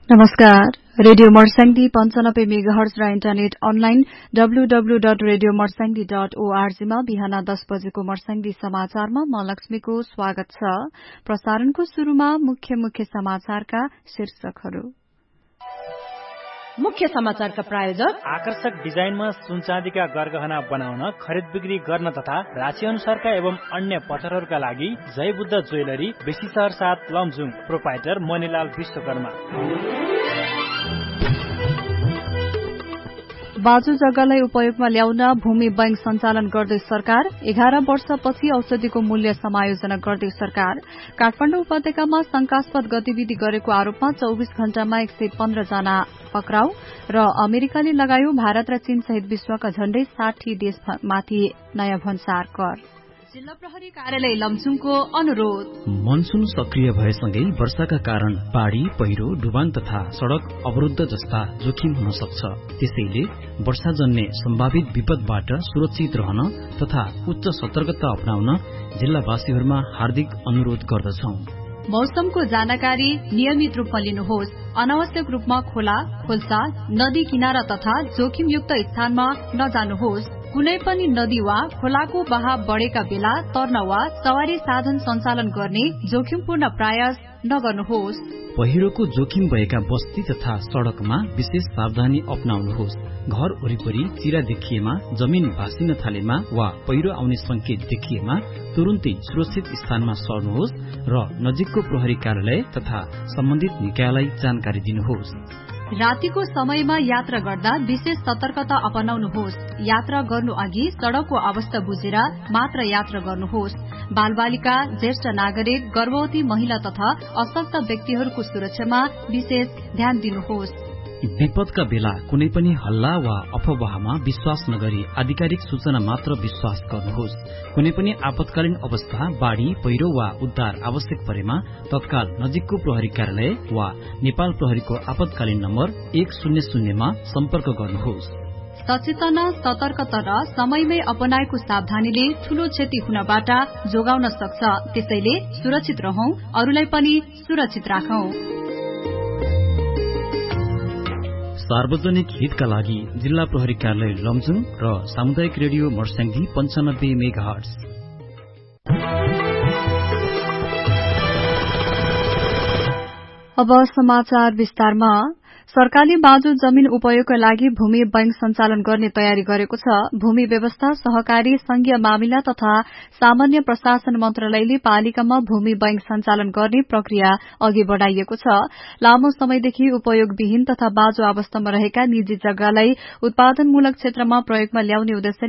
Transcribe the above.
नमस्कार। Radio Marsyangdi 95 megahertz र internet online www.radiomorsangi.org मा बिहान 10 बजेको मर्स्याङ्दी समाचारमा म लक्ष्मीको स्वागत छ। प्रसारणको शुरूमा मुख्य समाचारका शीर्षकहरू। मुख्य समाचारका प्रायोजक आकर्षक डिजाइनमा सुनचाँदीका गरगहना बनाउन, खरिद बिक्री गर्न तथा राशि अनुसारका एवं अन्य पत्थरहरूका लागि जय बुद्ध ज्वेलरी, बेसीसहर 7 लमजुङ, प्रोपाइटर मणिलाल विश्वकर्मा। बाजु जग्गालाई उपयोगमा ल्याउन भूमि बैंक सञ्चालन गर्दै सरकार। 11 वर्षपछि औषधिको मूल्य समायोजना गर्दै सरकार। काठमाडौँ उपत्यकामा शंकास्पद गतिविधि गरेको आरोपमा 24 घण्टामा 115 जना पक्राउ र अमेरिकाले लगायो भारत र चीन सहित विश्वका झण्डै 60 देशमाथि नयाँ भन्सार कर। जिल्ला प्रहरी कार्यालय लमजुङको अनुरोध। मनसून सक्रिय भएसँगै वर्षाका कारण बाढ़ी, पहिरो, डुबान तथा सड़क अवरुद्ध जस्ता जोखिम हुन सक्छ। त्यसैले वर्षाजन्य सम्भावित विपदबाट सुरक्षित रहन तथा उच्च सतर्कता अपनाउन जिल्लावासीहरूमा हार्दिक अनुरोध गर्दछौं। मौसमको जानकारी नियमित रूपमा लिनुहोस्। अनावश्यक रूपमा खोला, खोल्सा, नदी किनारा तथा जोखिमयुक्त स्थानमा नजानुहोस्। कुनै पनि नदी वा खोलाको बहाव बढ़ेका बेला तर्न वा सवारी साधन सञ्चालन गर्ने जोखिमपूर्ण प्रयास नगर्नुहोस्। पहिरोको जोखिम भएका बस्ती तथा सड़कमा विशेष सावधानी अपनाउनुहोस्। घर वरिपरि चिरा देखिएमा, जमिन भासिन थालेमा वा पहिरो आउने संकेत देखिएमा तुरुन्तै सुरक्षित स्थानमा सर्नुहोस् र नजिकको प्रहरी कार्यालय तथा सम्बन्धित निकायलाई जानकारी दिनुहोस्। रातिको समयमा यात्रा गर्दा विशेष सतर्कता अपनाउनुहोस्। यात्रा गर्नु अघि सड़कको अवस्था बुझेर मात्र यात्रा गर्नुहोस्। बालबालिका, ज्येष्ठ नागरिक, गर्भवती महिला तथा अशक्त व्यक्तिहरूको सुरक्षामा विशेष ध्यान दिनुहोस्। विपदका बेला कुनै पनि हल्ला वा अफवाहमा विश्वास नगरी आधिकारिक सूचना मात्र विश्वास गर्नुहोस्। कुनै पनि आपतकालीन अवस्था, बाढ़ी, पहिरो वा उद्धार आवश्यक परेमा तत्काल नजिकको प्रहरी कार्यालय वा नेपाल प्रहरीको आपतकालीन नम्बर 100 मा सम्पर्क गर्नुहोस्। सचेतना, सतर्कता र समयमै अपनाएको सावधानीले ठूलो क्षति हुनबाट जोगाउन सक्छ। त्यसैले सुरक्षित रहौं, अरूलाई पनि सुरक्षित राखौं। सार्वजनिक हितका लागि जिल्ला प्रहरी कार्यालय लमजुङ र सामुदायिक रेडियो मर्स्याङ्दी 95 मेगाहर्ज। अब समाचार विस्तारमा। सरकारले बाँझो जमीन उपयोगका लागि भूमि बैंक सञ्चालन गर्ने तयारी गरेको छ। भूमि व्यवस्था, सहकारी, संघीय मामिला तथा सामान्य प्रशासन मन्त्रालयले पालिकामा भूमि बैंक सञ्चालन गर्ने प्रक्रिया अघि बढ़ाइएको छ। लामो समयदेखि उपयोगविहीन तथा बाँझो अवस्थामा रहेका निजी जग्गालाई उत्पादनमूलक क्षेत्रमा प्रयोगमा ल्याउने उद्देश्य